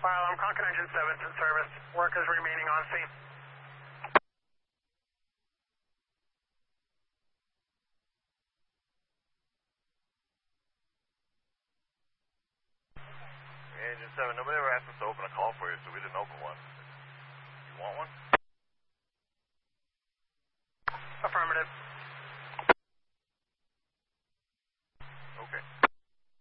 Fire alarm, Concord Engine 7's in service. Workers remaining on scene. Engine 7, nobody ever asked us to open a call for you, so we didn't open one. You want one?